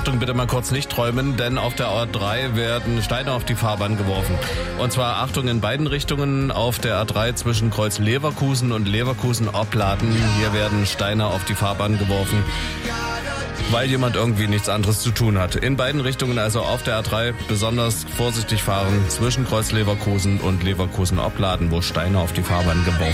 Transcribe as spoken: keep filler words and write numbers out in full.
Achtung, bitte mal kurz nicht träumen, denn auf der A drei werden Steine auf die Fahrbahn geworfen. Und zwar, Achtung, in beiden Richtungen auf der A drei zwischen Kreuz Leverkusen und Leverkusen-Opladen. Hier werden Steine auf die Fahrbahn geworfen, weil jemand irgendwie nichts anderes zu tun hat. In beiden Richtungen, also auf der A drei, besonders vorsichtig fahren zwischen Kreuz Leverkusen und Leverkusen-Opladen, wo Steine auf die Fahrbahn geworfen